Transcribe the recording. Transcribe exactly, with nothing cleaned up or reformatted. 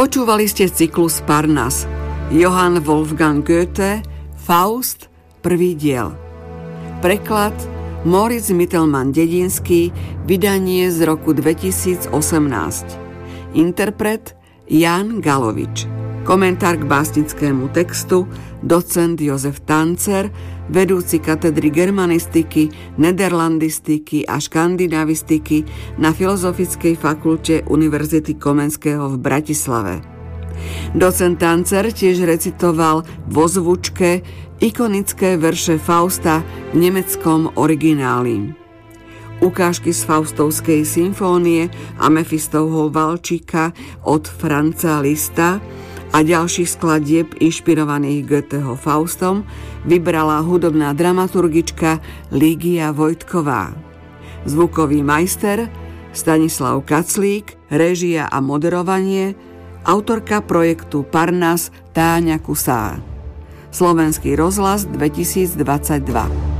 Počúvali ste cyklus Parnas. Johann Wolfgang Goethe, Faust, prvý diel. Preklad Moritz Mittelmann-Dedinský, vydanie z roku dvetisícosemnásť. Interpret Jan Galovič. Komentár k básnickému textu docent Jozef Tancer, vedúci katedry germanistiky, nederlandistiky a škandinavistiky na Filozofickej fakulte Univerzity Komenského v Bratislave. Docent Tancer tiež recitoval vo zvučke ikonické verše Fausta v nemeckom origináli. Ukážky z Faustovskej symfónie a Mefistovho valčíka od Franza Lista a ďalších skladieb inšpirovaných Goetheho Faustom vybrala hudobná dramaturgička Lígia Vojtková. Zvukový majster Stanislav Kaclík, réžia a moderovanie autorka projektu Parnas Táňa Kusá. Slovenský rozhlas dvetisícdvadsaťdva.